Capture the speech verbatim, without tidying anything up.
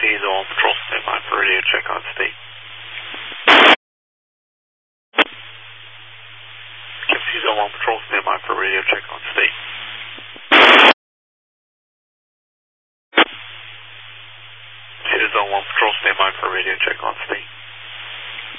C Zone one Patrol, stand by for radio check on state. K C Zone one Patrol, stand by for radio check on state. Zone one Patrol, stand by for radio check on state.